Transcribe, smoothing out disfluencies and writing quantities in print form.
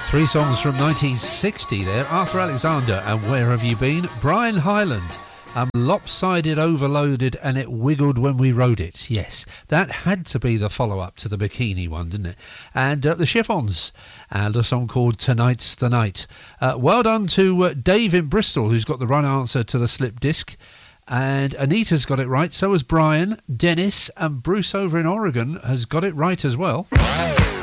Three songs from 1960 there. Arthur Alexander and Where Have You Been? Brian Hyland, Lopsided, Overloaded, and It Wiggled When We Rode It. Yes, that had to be the follow-up to the Bikini one, didn't it? And the Chiffons, and a song called Tonight's the Night. Well done to Dave in Bristol, who's got the right answer to the slip disc. And Anita's got it right, so has Brian. Dennis and Bruce over in Oregon has got it right as well.